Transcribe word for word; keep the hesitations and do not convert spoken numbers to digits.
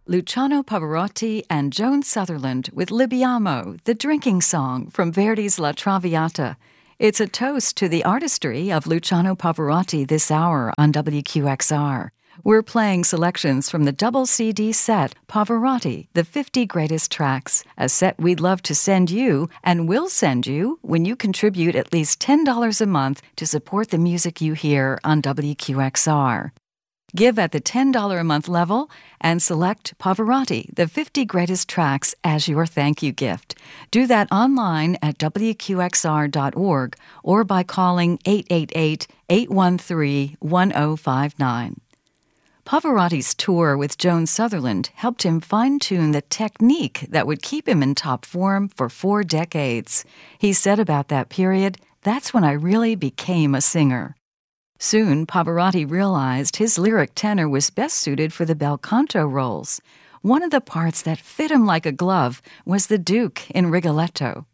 Luciano Pavarotti and Joan Sutherland with Libiamo, the drinking song from Verdi's La Traviata. It's a toast to the artistry of Luciano Pavarotti this hour on W Q X R. We're playing selections from the double C D set Pavarotti, the fifty Greatest Tracks, a set we'd love to send you and will send you when you contribute at least ten dollars a month to support the music you hear on W Q X R. Give at the ten dollars a month level and select Pavarotti, the fifty Greatest Tracks as your thank you gift. Do that online at W Q X R dot org or by calling eight eight eight, eight one three, one zero five nine. Pavarotti's tour with Joan Sutherland helped him fine-tune the technique that would keep him in top form for four decades. He said about that period, "That's when I really became a singer." Soon, Pavarotti realized his lyric tenor was best suited for the bel canto roles. One of the parts that fit him like a glove was the Duke in Rigoletto.